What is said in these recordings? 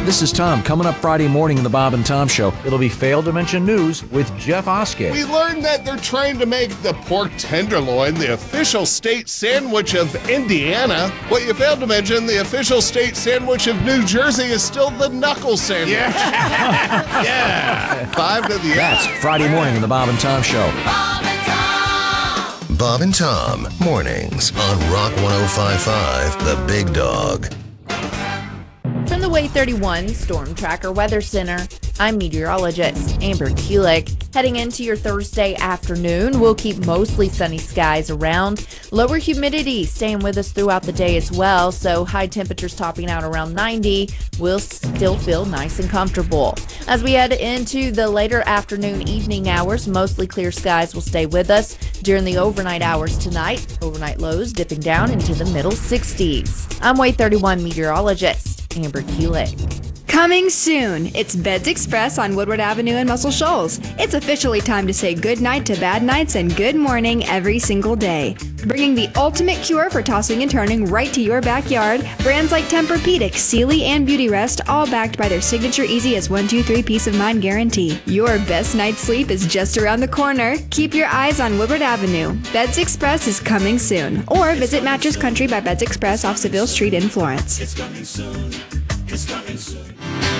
This is Tom. Coming up Friday morning in the Bob and Tom Show, it'll be Failed to Mention News with Jeff Oskey. We learned that they're trying to make the pork tenderloin the official state sandwich of Indiana. What you failed to mention, the official state sandwich of New Jersey is still the knuckle sandwich. Yeah. Yeah. 5 to the That's Friday morning in the Bob and Tom Show. Bob and Tom, mornings on Rock 105.5, The Big Dog. From the Way 31 Storm Tracker Weather Center, I'm meteorologist Amber Kulik. Heading into your Thursday afternoon, we'll keep mostly sunny skies around. Lower humidity staying with us throughout the day as well, so high temperatures topping out around 90 will still feel nice and comfortable. As we head into the later afternoon, evening hours, mostly clear skies will stay with us during the overnight hours tonight. Overnight lows dipping down into the middle 60s. I'm Way 31 meteorologist Amber Kulik. Coming soon, it's Beds Express on Woodward Avenue in Muscle Shoals. It's officially time to say good night to bad nights and good morning every single day. Bringing the ultimate cure for tossing and turning right to your backyard, brands like Tempur-Pedic, Sealy, and Beautyrest, all backed by their signature easy as 1-2-3 peace of mind guarantee. Your best night's sleep is just around the corner. Keep your eyes on Woodward Avenue. Beds Express is coming soon. Or visit Mattress Country by Beds Express off Seville Street in Florence. It's coming soon. It's coming soon.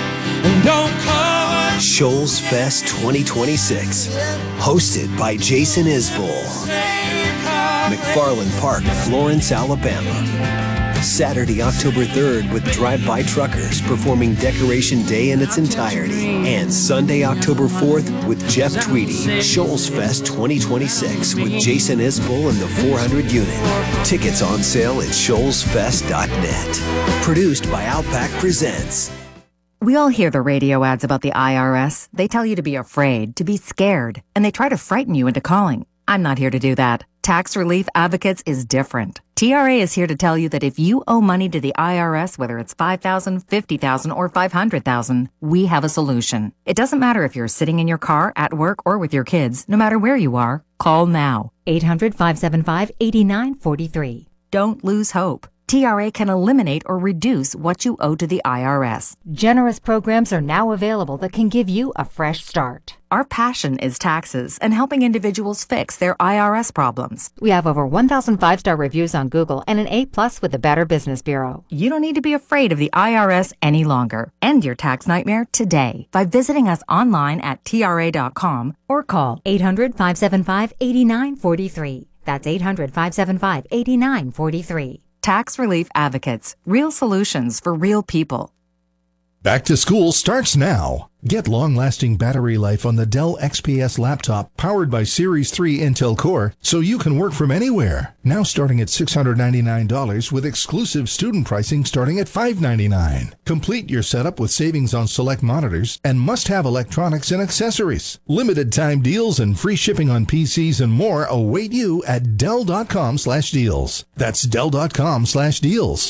Shoals Fest 2026, hosted by Jason Isbell. McFarland Park, Florence, Alabama. Saturday, October 3rd with Drive-By Truckers performing Decoration Day in its entirety. And Sunday, October 4th with Jeff Tweedy. Shoals Fest 2026 with Jason Isbell and the 400 Unit. Tickets on sale at shoalsfest.net. Produced by Outback Presents. We all hear the radio ads about the IRS. They tell you to be afraid, to be scared, and they try to frighten you into calling. I'm not here to do that. Tax Relief Advocates is different. TRA is here to tell you that if you owe money to the IRS, whether it's $5,000, $50,000, or $500,000, we have a solution. It doesn't matter if you're sitting in your car, at work, or with your kids. No matter where you are, call now. 800-575-8943. Don't lose hope. TRA can eliminate or reduce what you owe to the IRS. Generous programs are now available that can give you a fresh start. Our passion is taxes and helping individuals fix their IRS problems. We have over 1,000 5-star reviews on Google and an A+ with the Better Business Bureau. You don't need to be afraid of the IRS any longer. End your tax nightmare today by visiting us online at TRA.com or call 800-575-8943. That's 800-575-8943. Tax Relief Advocates. Real solutions for real people. Back to school starts now. Get long-lasting battery life on the Dell XPS laptop powered by Series 3 Intel Core so you can work from anywhere. Now starting at $699 with exclusive student pricing starting at $599. Complete your setup with savings on select monitors and must-have electronics and accessories. Limited time deals and free shipping on PCs and more await you at Dell.com/deals. That's Dell.com/deals.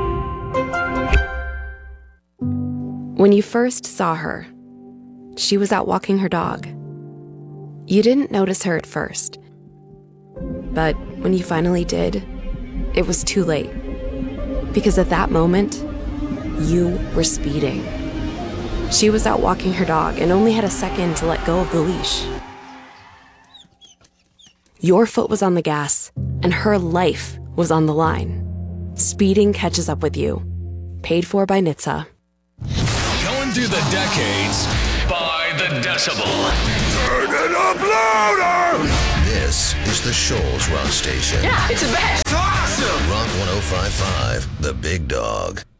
When you first saw her, she was out walking her dog. You didn't notice her at first. But when you finally did, it was too late. Because at that moment, you were speeding. She was out walking her dog and only had a second to let go of the leash. Your foot was on the gas, and her life was on the line. Speeding catches up with you. Paid for by NHTSA. Going through the decades by the decibel. Turn it up louder! This is the Shoals Rock Station. Yeah, it's the best. It's awesome. Rock 105.5, The Big Dog.